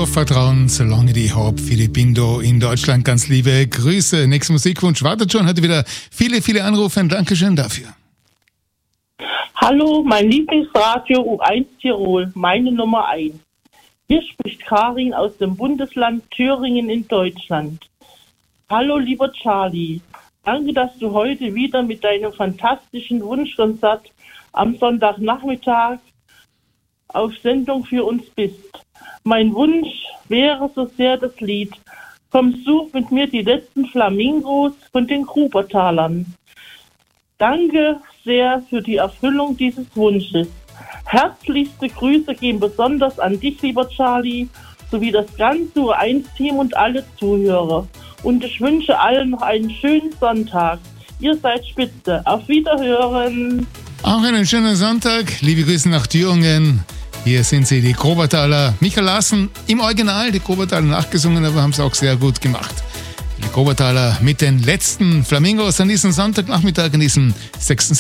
Urvertrauen, solange ich hab. Philipp Bindo in Deutschland, ganz liebe Grüße. Nächster Musikwunsch wartet schon, hatte wieder viele Anrufe. Dankeschön dafür. Hallo, mein Lieblingsradio U1 Tirol, meine Nummer 1. Hier spricht Karin aus dem Bundesland Thüringen in Deutschland. Hallo, lieber Charlie. Danke, dass du heute wieder mit deinem fantastischen Wunschkonzert am Sonntagnachmittag auf Sendung für uns bist. Mein Wunsch wäre so sehr das Lied Komm, such mit mir die letzten Flamingos von den Grubertalern. Danke sehr für die Erfüllung dieses Wunsches. Herzlichste Grüße gehen besonders an dich, lieber Charlie, sowie das ganze U1-Team und alle Zuhörer. Und ich wünsche allen noch einen schönen Sonntag. Ihr seid spitze. Auf Wiederhören. Auch einen schönen Sonntag. Liebe Grüße nach Thüringen. Hier sind sie, die Grubertaler. Michael Lassen im Original, die Grubertaler nachgesungen, aber haben es auch sehr gut gemacht. Die Grubertaler mit den letzten Flamingos an diesem Sonntagnachmittag, an diesem 6.